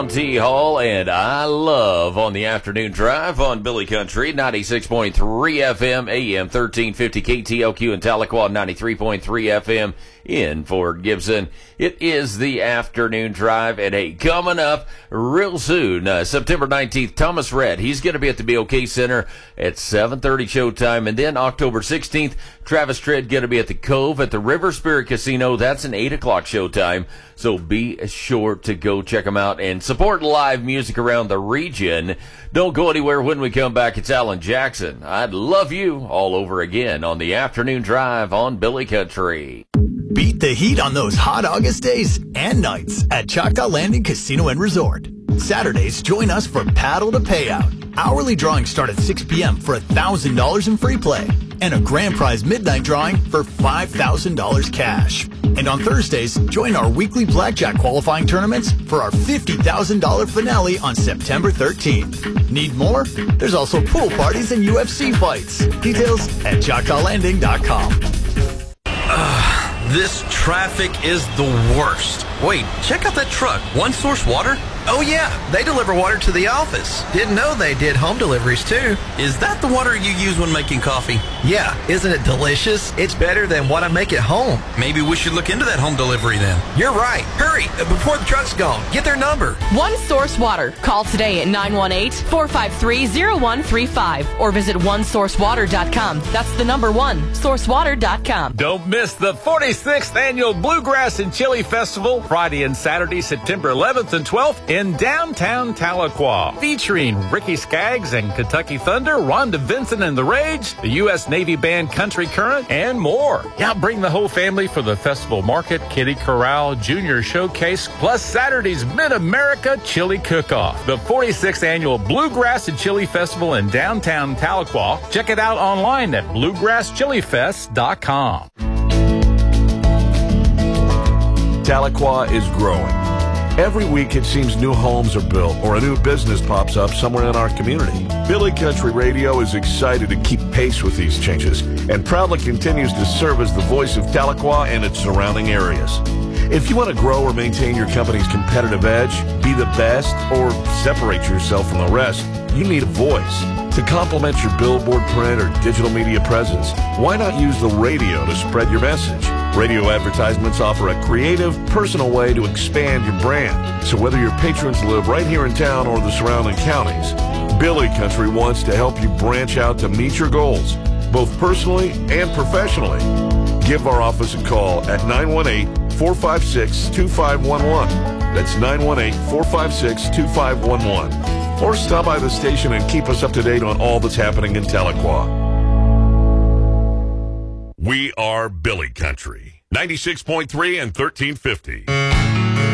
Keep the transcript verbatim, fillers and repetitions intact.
T. Hall, and I love on the afternoon drive on Billy Country, ninety-six point three F M, A M thirteen fifty K T L Q in Tahlequah, ninety-three point three F M in Fort Gibson. It is the afternoon drive, and hey, coming up real soon, uh, September nineteenth, Thomas Rhett, he's going to be at the B O K Center at seven thirty showtime, and then October sixteenth, Travis Tritt going to be at the Cove at the River Spirit Casino. That's an eight o'clock showtime, so be sure to go check them out and support live music around the region. Don't go anywhere. When we come back, it's Alan Jackson. I'd love you all over again on the afternoon drive on Billy Country. Beat the heat on those hot August days and nights at Choctaw Landing Casino and Resort. Saturdays, join us for Paddle to Payout. Hourly drawings start at six p.m. for one thousand dollars in free play and a grand prize midnight drawing for five thousand dollars cash. And on Thursdays, join our weekly blackjack qualifying tournaments for our fifty thousand dollars finale on September thirteenth. Need more? There's also pool parties and U F C fights. Details at choctaw landing dot com. This traffic is the worst. Wait, check out that truck. One Source Water? Oh yeah, they deliver water to the office. Didn't know they did home deliveries too. Is that the water you use when making coffee? Yeah, isn't it delicious? It's better than what I make at home. Maybe we should look into that home delivery then. You're right. Hurry, before the truck's gone. Get their number. One Source Water. Call today at nine one eight, four five three, zero one three five or visit one source water dot com. That's the number one, source water dot com. Don't miss the forty-sixth Annual Bluegrass and Chili Festival, Friday and Saturday, September eleventh and twelfth in downtown Tahlequah. Featuring Ricky Skaggs and Kentucky Thunder, Rhonda Vincent and the Rage, the U S Navy Band Country Current, and more. Now bring the whole family for the festival market, Kitty Corral, Junior Showcase, plus Saturday's Mid-America Chili Cook-Off. The forty-sixth Annual Bluegrass and Chili Festival in downtown Tahlequah. Check it out online at bluegrass chili fest dot com. Tahlequah is growing. Every week it seems new homes are built or a new business pops up somewhere in our community. Billy Country Radio is excited to keep pace with these changes and proudly continues to serve as the voice of Tahlequah and its surrounding areas. If you want to grow or maintain your company's competitive edge, be the best, or separate yourself from the rest, you need a voice. To complement your billboard, print, or digital media presence, why not use the radio to spread your message? Radio advertisements offer a creative, personal way to expand your brand. So whether your patrons live right here in town or the surrounding counties, Billy Country wants to help you branch out to meet your goals, both personally and professionally. Give our office a call at nine one eight, four five six, two five one one. That's nine one eight, four five six, two five one one. Or stop by the station and keep us up to date on all that's happening in Tahlequah. We are Billy Country, ninety-six point three and thirteen fifty.